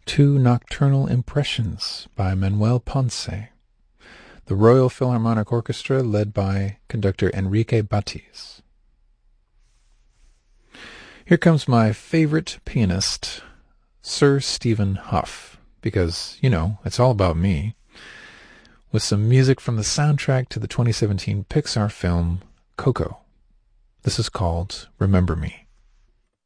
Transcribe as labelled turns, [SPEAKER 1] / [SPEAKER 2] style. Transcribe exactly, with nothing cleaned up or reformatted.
[SPEAKER 1] Two Nocturnal Impressions by Manuel Ponce, the Royal Philharmonic Orchestra led by conductor Enrique Batiz. Here comes my favorite pianist, Sir Stephen Hough, because, you know, it's all about me, with some music from the soundtrack to the twenty seventeen Pixar film Coco. This is called Remember Me.